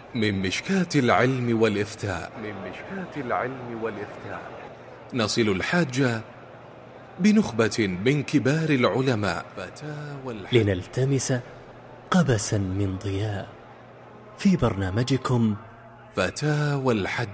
من مشكاة العلم والإفتاء نصل الحاج بنخبة من كبار العلماء لنلتمس قبسا من ضياء في برنامجكم فتاوى الحج.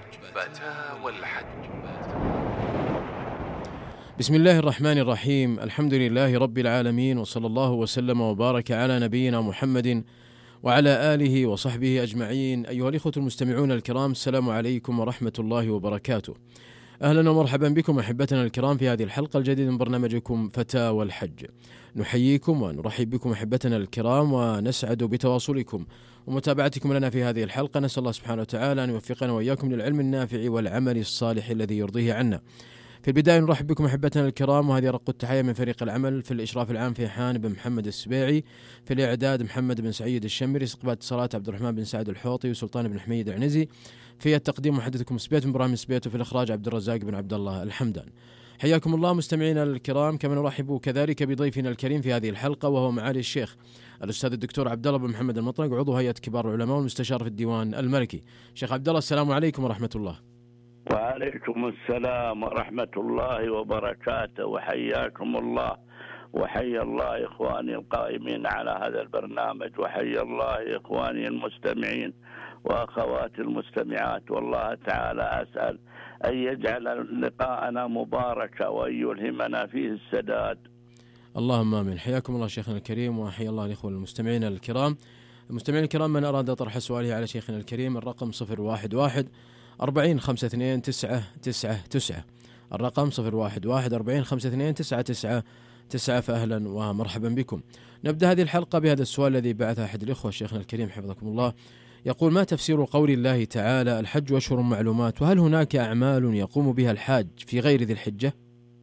بسم الله الرحمن الرحيم. الحمد لله رب العالمين، وصلى الله وسلم وبارك على نبينا محمد وعلى آله وصحبه أجمعين. أيها الإخوة المستمعون الكرام، السلام عليكم ورحمة الله وبركاته. أهلا ومرحبا بكم أحبتنا الكرام في هذه الحلقة الجديدة من برنامجكم فتاوى الحج. نحييكم ونرحب بكم أحبتنا الكرام، ونسعد بتواصلكم ومتابعتكم لنا في هذه الحلقة. نسأل الله سبحانه وتعالى أن يوفقنا وإياكم للعلم النافع والعمل الصالح الذي يرضيه عنا. في البداية نرحب بكم أحبتنا الكرام، وهذه رق التحية من فريق العمل في الإشراف العام في حان بن محمد السبيعي، في الإعداد محمد بن سعيد الشمري، استقبال اتصالات عبد الرحمن بن سعد الحوطي وسلطان بن حميد العنزي، في التقديم محدثكم سبيت بن إبراهيم سبيت، وفي الإخراج عبد الرزاق بن عبد الله الحمدان. حياكم الله مستمعينا الكرام. كما نرحب كذلك بضيفنا الكريم في هذه الحلقة، وهو معالي الشيخ الأستاذ الدكتور عبد الله بن محمد المطرق، عضو هيئة كبار العلماء والمستشار في الديوان الملكي. شيخ عبد الله، السلام عليكم ورحمة الله. وعليكم السلام ورحمة الله وبركاته، وحياكم الله، وحيا الله إخواني القائمين على هذا البرنامج، وحيا الله إخواني المستمعين وأخواتي المستمعات. والله تعالى أسأل أن يجعل لقاءنا مباركا وأن يلهمنا فيه السداد. اللهم آمين. حياكم الله شيخنا الكريم، وحيا الله الإخوة المستمعين الكرام. المستمعين الكرام، من أراد طرح سؤاله على شيخنا الكريم الرقم 011 40 52 999، الرقم 011 40 52 999. فأهلا ومرحبا بكم. نبدأ هذه الحلقة بهذا السؤال الذي بعثه أحد الإخوة شيخنا الكريم حفظكم الله. يقول: ما تفسير قول الله تعالى الحج أشهر معلومات، وهل هناك أعمال يقوم بها الحاج في غير ذي الحجة؟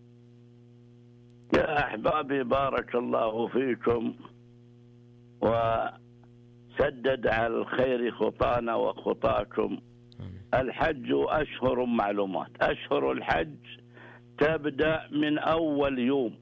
يا أحبابي، بارك الله فيكم وسدد على الخير خطانا وخطاكم. الحج أشهر معلومات. أشهر الحج تبدأ من أول يوم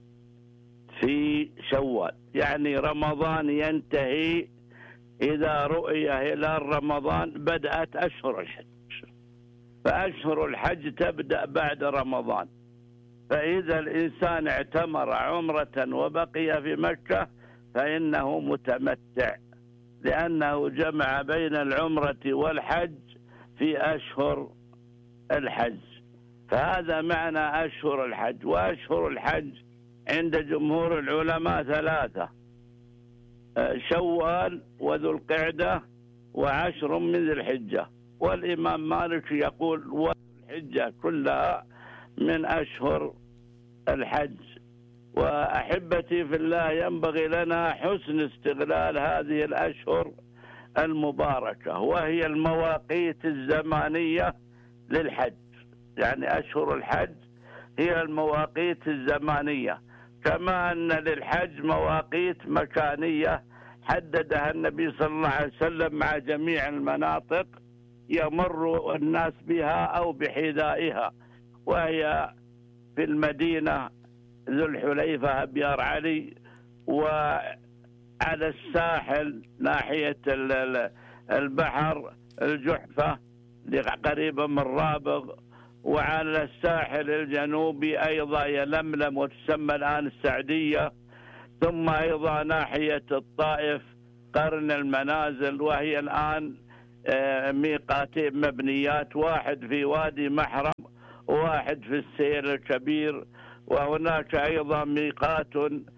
في شوال، يعني رمضان ينتهي إذا رؤي هلال رمضان بدأت أشهر الحج. فأشهر الحج تبدأ بعد رمضان. فإذا الإنسان اعتمر عمرة وبقي في مكة فإنه متمتع، لأنه جمع بين العمرة والحج في أشهر الحج. فهذا معنى أشهر الحج. وأشهر الحج عند جمهور العلماء 3: شوال وذو القعدة و10 من ذي الحجة. والإمام مالك يقول وذو الحجة كلها من أشهر الحج. وأحبتي في الله، ينبغي لنا حسن استغلال هذه الأشهر المباركة، وهي المواقيت الزمانية للحج. يعني أشهر الحج هي المواقيت الزمانية، كما أن للحج مواقيت مكانية حددها النبي صلى الله عليه وسلم مع جميع المناطق يمر الناس بها أو بحذائها، وهي في المدينة ذو الحليفة أبيار علي، وعلى الساحل ناحية البحر الجحفة قريبة من رابغ، وعلى الساحل الجنوبي أيضا يلملم وتسمى الآن السعدية، ثم أيضا ناحية الطائف قرن المنازل، وهي الآن ميقاتين مبنيات، واحد في وادي محرم وواحد في السير الكبير. وهناك أيضا ميقات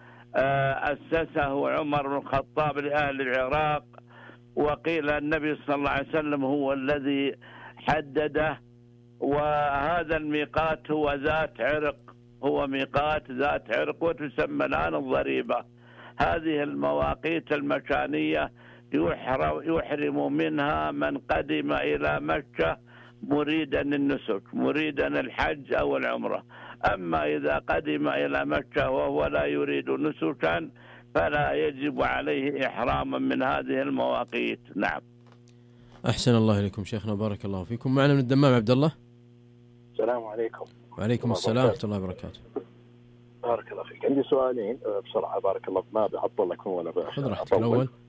أسسه عمر بن الخطاب لأهل العراق، وقيل النبي صلى الله عليه وسلم هو الذي حدده. وهذا الميقات هو ذات عرق، هو ميقات ذات عرق وتسمى الآن الضريبة. هذه المواقيت المكانية يحرم منها من قدم إلى مكة مريدا النسك، مريدا الحج أو العمرة. أما إذا قدم إلى مكة وهو لا يريد نسكا فلا يجب عليه إحراما من هذه المواقيت. نعم. أحسن الله إليكم شيخنا، بارك الله فيكم. معنا من الدمام عبد الله. السلام عليكم. وعليكم السلام ورحمة الله وبركاته. بارك الله فيك. عندي سؤالين بسرعة، بارك الله، ما بعطل لكم ولا خذ راحتك. الأول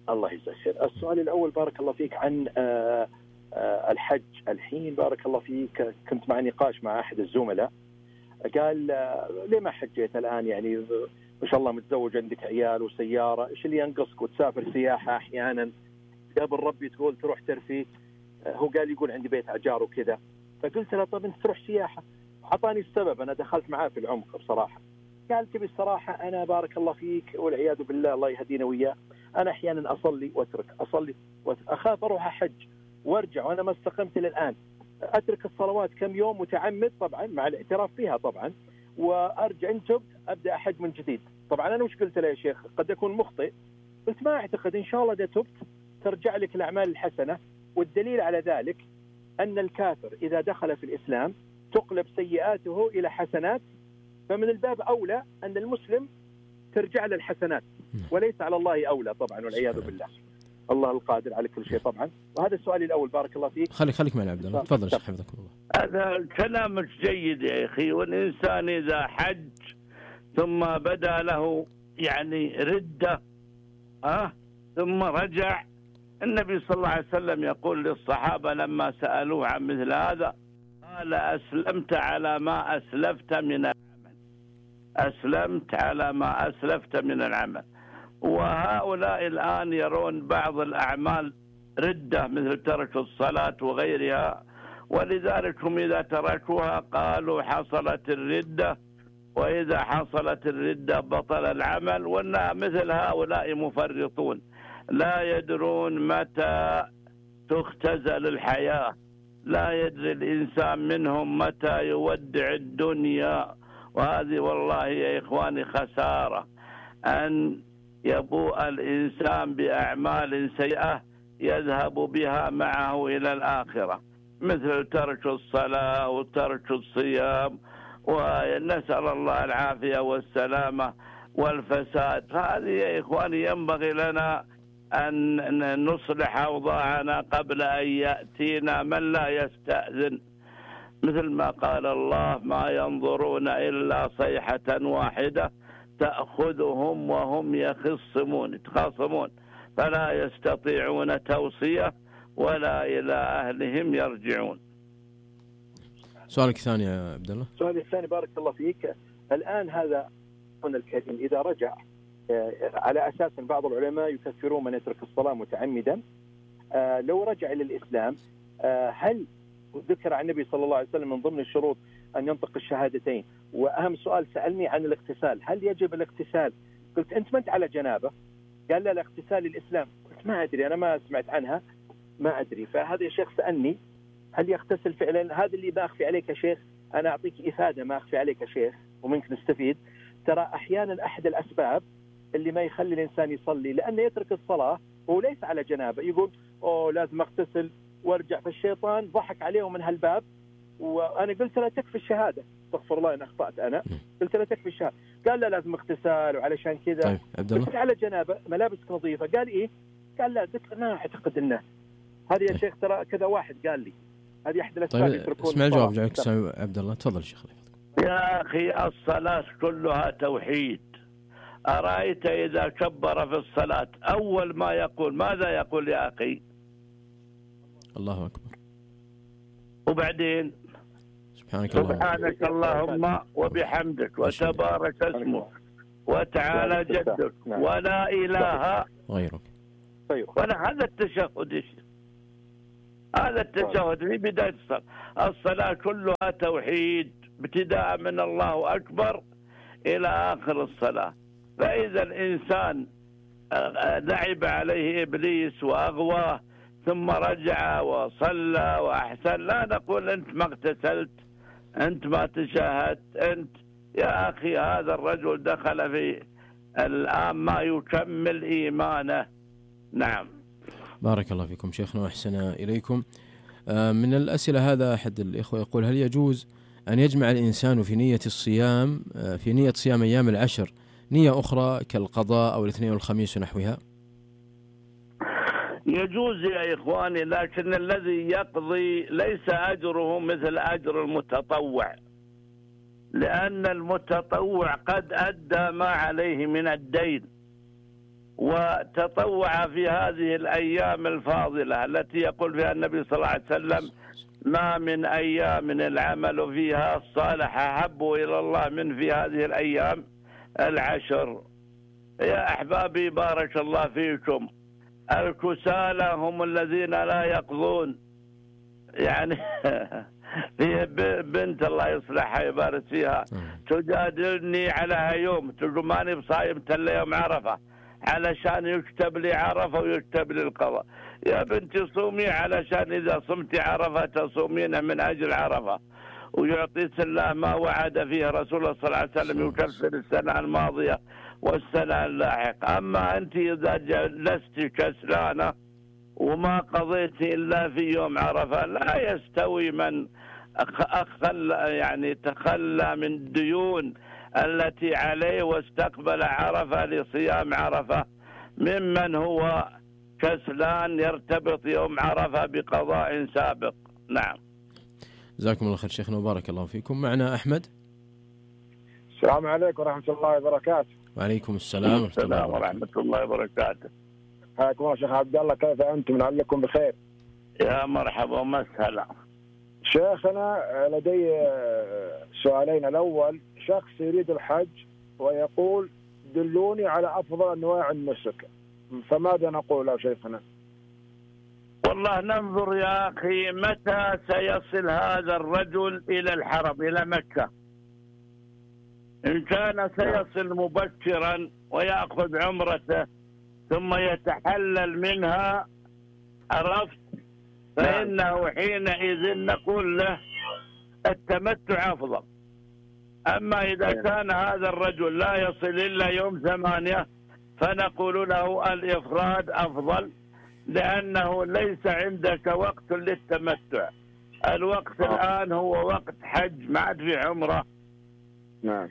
الله يجزاك خير. السؤال الأول بارك الله فيك عن الحج. الحين بارك الله فيك كنت مع نقاش مع أحد الزملاء، قال ليه ما حجيت الآن؟ يعني ما شاء الله متزوج، عندك عيال وسيارة، إيش اللي ينقصك وتسافر سياحة أحيانا قبل ربي تقول تروح ترفيه؟ هو قال يقول عندي بيت عجار وكذا. فقلت له طب أنت تروح سياحة. أعطاني السبب، أنا دخلت معاه في العمق بصراحة. قال تبي الصراحة أنا بارك الله فيك والعياذ بالله الله يهدينا وياه، أنا أحيانا أصلي وأترك، أصلي وأترك، أخاف أروح أحج وأرجع وأنا ما استقمت للآن، أترك الصلوات كم يوم متعمد طبعا مع الاعتراف فيها طبعا، وأرجع إن تبت أبدأ أحج من جديد. طبعا أنا وش قلت له يا شيخ؟ قد أكون مخطئ، قلت ما أعتقد، إن شاء الله إذا تبت ترجع لك الأعمال الحسنة، والدليل على ذلك أن الكافر إذا دخل في الإسلام تقلب سيئاته إلى حسنات، فمن الباب أولى أن المسلم ترجع له الحسنات، وليس على الله أولى طبعا والعياذ بالله. الله القادر على كل شيء طبعا. وهذا السؤال الأول بارك الله فيك. خليك معنا عبد الله، تفضل شيخ حفظكم الله. هذا كلامك جيد يا أخي. والإنسان إذا حج ثم بدا له يعني ردة ثم رجع، النبي صلى الله عليه وسلم يقول للصحابة لما سألوه عن مثل هذا قال أسلمت على ما أسلفت من العمل، أسلمت على ما أسلفت من العمل. وهؤلاء الآن يرون بعض الأعمال ردة مثل ترك الصلاة وغيرها، ولذلك هم إذا تركوها قالوا حصلت الردة، وإذا حصلت الردة بطل العمل. مثل هؤلاء مفرطون لا يدرون متى تختزل الحياة، لا يدري الإنسان منهم متى يودع الدنيا. وهذه والله يا إخواني خسارة أن يبوء الإنسان بأعمال سيئة يذهب بها معه إلى الآخرة، مثل ترك الصلاة وترك الصيام، ونسأل الله العافية والسلامة والفساد. هذه يا إخواني ينبغي لنا أن نصلح أوضاعنا قبل أن يأتينا من لا يستأذن، مثل ما قال الله ما ينظرون إلا صيحة واحدة تأخذهم وهم يتخاصمون فلا يستطيعون توصية ولا إلى أهلهم يرجعون. سؤالك الثاني يا عبد الله. سؤالي الثاني بارك الله فيك، الآن هذا الكريم إذا رجع على أساس بعض العلماء يكفرون من يترك الصلاة متعمدا، لو رجع إلى الإسلام هل ذكر عن النبي صلى الله عليه وسلم من ضمن الشروط أن ينطق الشهادتين؟ وأهم سؤال سألني عن الاغتسال، هل يجب الاغتسال؟ قلت أنت ما أنت على جنابة؟ قال لا الاغتسال الإسلام. قلت ما أدري، أنا ما سمعت عنها ما أدري. فهذا يا شيخ سألني هل يغتسل فعلا؟ هذا اللي ما أخفي عليك يا شيخ، أنا أعطيك إفادة ما أخفي عليك يا شيخ ومنك نستفيد. ترى أحيانا أحد الأسباب اللي ما يخلي الإنسان يصلي لأنه يترك الصلاة وهو ليس على جنابة، يقول لازم أغتسل وارجع. فالشيطان ضحك عليهم من هالباب. وأنا قلت لا تكفي الشهادة، استغفر الله إن أخطأت أنا، قلت لا تكفي الشهادة. قال لا لازم اغتسال وعلشان كذا. طيب عبد الله، قلت على جنابة ملابسك نظيفة. قال إيه؟ قال لا ما أعتقد إنه هذه يا شيخ، ترى كذا واحد قال لي هذه أحد الأسباب. طيب اسمع الجواب جايك عبد الله، تفضل شيخ. يا أخي الصلاة كلها توحيد. أرأيت إذا كبر في الصلاة أول ما يقول ماذا يقول يا أخي؟ الله أكبر. وبعدين سبحانك اللهم وبحمدك وتبارك اسمك وتعالى جدك ولا إله غيرك. هذا التشهد، هذا التشهد في بداية الصلاة. الصلاة كلها توحيد ابتداء من الله أكبر إلى آخر الصلاة. فإذا الإنسان لعب عليه إبليس وأغواه ثم رجع وصلى وأحسن، لا نقول أنت ما اغتسلت، أنت ما تشاهدت، أنت يا أخي هذا الرجل دخل في الآن ما يكمل إيمانه. نعم. بارك الله فيكم شيخنا وأحسن إليكم. من الأسئلة هذا أحد الإخوة يقول هل يجوز أن يجمع الإنسان في نية الصيام في نية صيام أيام العشر نية أخرى كالقضاء أو الاثنين والخميس ونحوها؟ يجوز يا إخواني، لكن الذي يقضي ليس أجره مثل أجر المتطوع، لأن المتطوع قد أدى ما عليه من الدين، وتطوع في هذه الأيام الفاضلة التي يقول فيها النبي صلى الله عليه وسلم: ما من أيام العمل فيها الصالح أحب إلى الله من في هذه الأيام العشر. يا أحبابي بارك الله فيكم، الكسالى هم الذين لا يقضون. يعني في بنت الله يصلحها يبارك فيها تجادلني على يوم، تقول ماني بصايم إلا يوم عرفة علشان يكتب لي عرفة ويكتب لي القضاء. يا بنتي صومي علشان إذا صمتي عرفة تصومين من أجل عرفة، ويعطيك الله ما وعد فيه رسول الله صلى الله عليه وسلم يكفر السنة الماضية والسنة اللاحقة. أما أنت إذا جلست كسلانة وما قضيت إلا في يوم عرفة لا يستوي من تخلى من الديون التي عليه واستقبل عرفة لصيام عرفة ممن هو كسلان يرتبط يوم عرفة بقضاء سابق. نعم. جزاكم الله خير شيخنا وبارك الله فيكم. معنا أحمد. السلام عليكم ورحمة الله وبركاته. وعليكم السلام ورحمة الله وبركاته. حياكم الله شيخ عبد الله، كيف أنتم؟ لعلكم بخير. يا مرحبا ومسهلا. شيخنا لدي سؤالين. الأول، شخص يريد الحج ويقول دلوني على أفضل أنواع النسك، فماذا نقول له شيخنا؟ والله ننظر يا أخي متى سيصل هذا الرجل إلى الحرم إلى مكة. إن كان سيصل مبكرا ويأخذ عمرته ثم يتحلل منها، عرفت، فإنه حينئذ نقول له التمتع أفضل. أما إذا كان هذا الرجل لا يصل إلا يوم 8 فنقول له الإفراد أفضل، لأنه ليس عندك وقت للتمتع. الوقت الآن هو وقت حج، ما عاد في عمرة. نعم.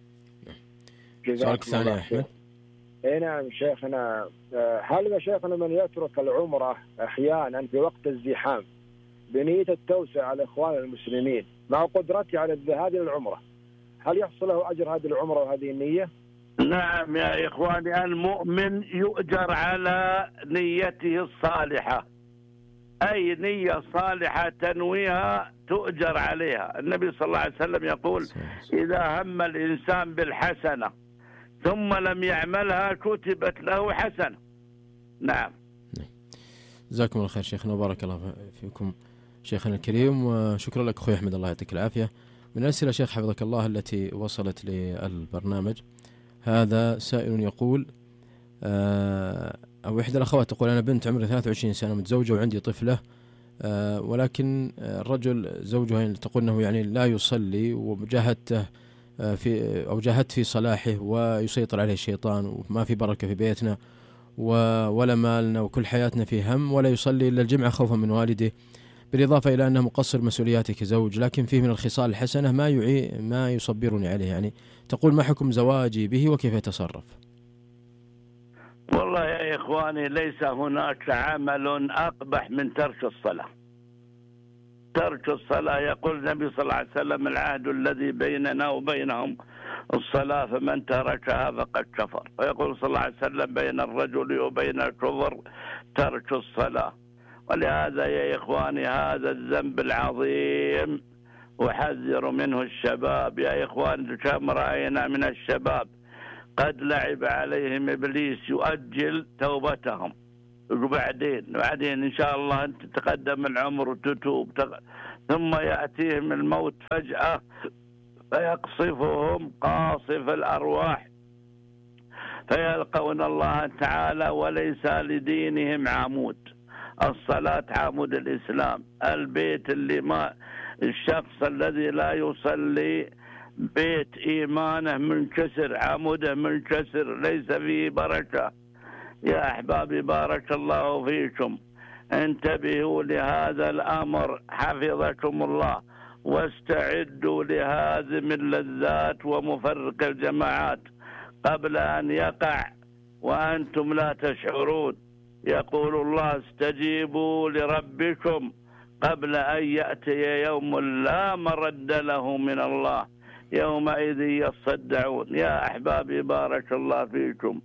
سؤالك الثاني يا أحمد. نعم شيخنا، هل يا شيخنا من يترك العمرة أحيانا في وقت الزحام بنية التوسع على إخوان المسلمين مع قدرته على الذهاب إلى العمرة، هل يحصل له أجر هذه العمرة وهذه النية؟ نعم يا إخواني، المؤمن يؤجر على نيته الصالحة، أي نية صالحة تنويها تؤجر عليها. النبي صلى الله عليه وسلم يقول: إذا هم الإنسان بالحسنة ثم لم يعملها كتبت له حسنة. نعم. جزاكم الله خير شيخنا وبارك الله فيكم شيخنا الكريم، وشكرا لك أخوي أحمد، الله يعطيك العافية. من الأسئلة شيخ حفظك الله التي وصلت للبرنامج، هذا سائل يقول أو إحدى الأخوات تقول: أنا بنت عمري 23 سنة متزوجة وعندي طفلة، ولكن الرجل زوجها تقول أنه يعني لا يصلي، وجاهدته جاهدت في صلاحه ويسيطر عليه الشيطان، وما في بركة في بيتنا ولا مالنا، وكل حياتنا في هم، ولا يصلي إلا الجمعة خوفا من والده، بالإضافة إلى أنه مقصر مسؤولياته كزوج، لكن فيه من الخصال الحسنة ما يصبرني عليه. يعني تقول: ما حكم زواجي به وكيف يتصرف؟ والله يا إخواني ليس هناك عمل أقبح من ترك الصلاة. ترك الصلاة، يقول النبي صلى الله عليه وسلم: العهد الذي بيننا وبينهم الصلاة فمن تركها فقد كفر. ويقول صلى الله عليه وسلم: بين الرجل وبين الكفر ترك الصلاة. ولهذا يا إخواني هذا الذنب العظيم أحذر منه الشباب. يا إخوان كم رأينا من الشباب قد لعب عليهم إبليس يؤجل توبتهم، وبعدين إن شاء الله أنت تتقدم العمر وتتوب، ثم يأتيهم الموت فجأة فيقصفهم قاصف الأرواح فيلقون الله تعالى وليس لدينهم عمود. الصلاة عمود الإسلام. البيت الشخص الذي لا يصلي بيت إيمانه منكسر، عموده منكسر، ليس فيه بركة. يا أحبابي بارك الله فيكم، انتبهوا لهذا الأمر حفظكم الله، واستعدوا لهازم اللذات ومفرق الجماعات قبل أن يقع وأنتم لا تشعرون. يقول الله: استجيبوا لربكم قبل أن يأتي يوم لا مرد له من الله يومئذ يصدعون. يا أحبابي بارك الله فيكم،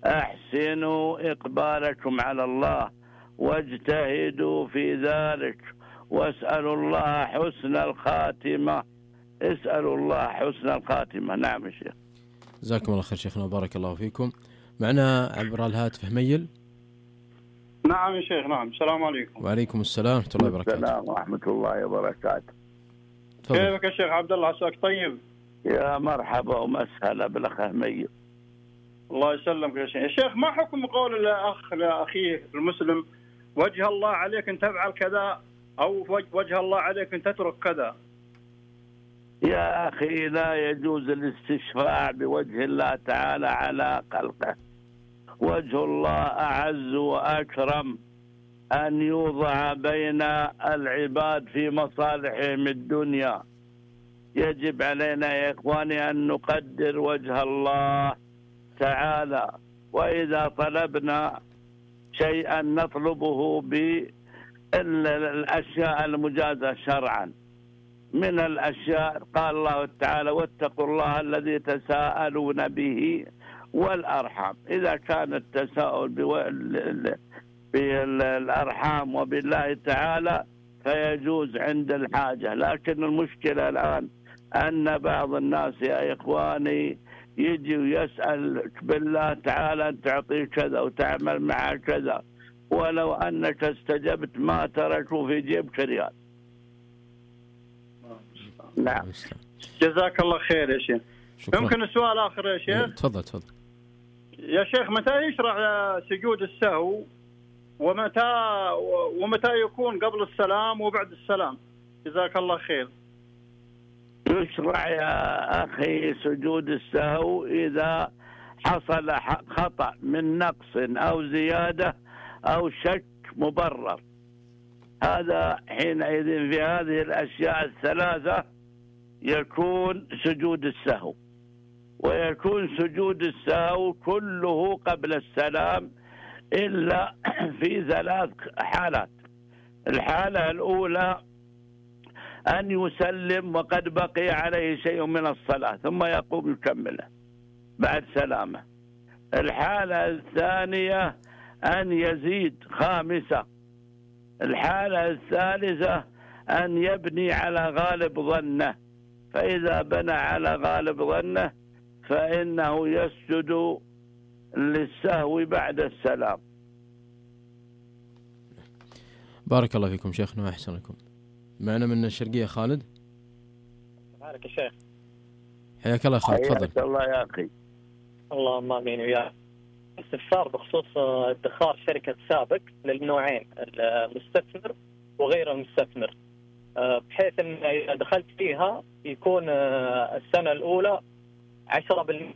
أحسنوا إقبالكم على الله واجتهدوا في ذلك واسألوا الله حسن الخاتمة. اسألوا الله حسن الخاتمة. نعم يا شيخ. جزاكم الله خير شيخنا وبارك الله فيكم. معنا عبر الهاتف هميل. نعم يا شيخ. نعم. السلام عليكم. وعليكم السلام ورحمة الله وبركاته. السلام ورحمة الله وبركاته. كيفك يا شيخ عبد الله؟ عساك طيب؟ يا مرحبا ومسهلا بالأخ هميل. الله يسلمك يا شيخ. يا شيخ ما حكم قول الأخ لأخيه المسلم وجه الله عليك أن تفعل كذا أو وجه الله عليك أن تترك كذا؟ يا أخي لا يجوز الاستشفاع بوجه الله تعالى على خلقه. وجه الله أعز وأكرم أن يوضع بين العباد في مصالحهم الدنيا. يجب علينا يا إخواني أن نقدر وجه الله تعالى، وإذا طلبنا شيئا نطلبه بالأشياء المجازة شرعا. من الأشياء قال الله تعالى واتقوا الله الذي تساءلون به والأرحام. إذا كان التساؤل بالأرحام وبالله تعالى فيجوز عند الحاجة، لكن المشكلة الآن أن بعض الناس يا إخواني يجي ويسأل بالله تعالى أن تعطيه كذا وتعمل معه كذا، ولو أنك استجبت ما تركوا في جيبك ريال. نعم. جزاك الله خير يا شيخ. ممكن السؤال آخر يا شيخ؟ تفضل. يا شيخ متى يشرع سجود السهو ومتى يكون قبل السلام وبعد السلام؟ جزاك الله خير. يشرع يا أخي سجود السهو إذا حصل خطأ من نقص أو زيادة أو شك مبرر. هذا حينئذ في هذه الأشياء الثلاثة يكون سجود السهو، ويكون سجود السهو كله قبل السلام إلا في 3 حالات. الحالة الأولى أن يسلم وقد بقي عليه شيء من الصلاة ثم يقوم يكمله بعد سلامه. الحالة الثانية أن يزيد 5. الحالة الثالثة أن يبني على غالب ظنه، فإذا بنى على غالب ظنه فإنه يسجد للسهو بعد السلام. بارك الله فيكم شيخنا وأحسن لكم. معنا من الشرقية خالد. بارك يا شيخ. حياك الله خالد. تفضل. حياك الله يا أخي. اللهم آمين وياك. استفسار بخصوص ادخار شركة سابق للنوعين المستثمر وغير المستثمر، بحيث أن إذا دخلت فيها يكون السنة الأولى 10%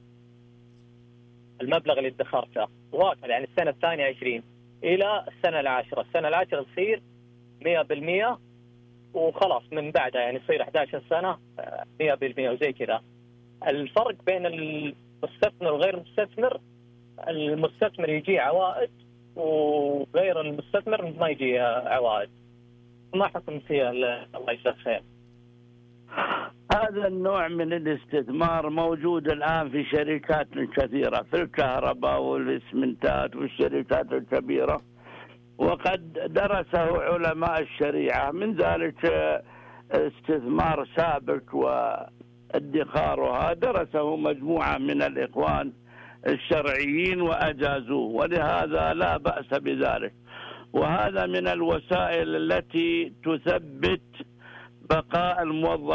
المبلغ اللي ادخرته، واصل يعني السنة الثانية 20 إلى السنة العاشرة. السنة العاشرة تصير 100% وخلاص من بعدها يعني يصير 11 سنة 100% وزي كذا. الفرق بين المستثمر وغير المستثمر، المستثمر يجي عوائد وغير المستثمر ما يجي عوائد. ما حكم فيها الله يجزاك خير؟ هذا النوع من الاستثمار موجود الآن في شركات كثيرة في الكهرباء والإسمنتات والشركات الكبيرة، وقد درسه علماء الشريعة. من ذلك استثمار سابق وادخارها درسه مجموعة من الإخوان الشرعيين وأجازوه، ولهذا لا بأس بذلك. وهذا من الوسائل التي تثبت بقاء الموظف